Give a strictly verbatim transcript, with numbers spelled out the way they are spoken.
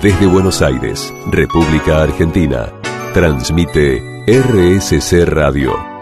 Desde Buenos Aires, República Argentina, transmite R S C Radio.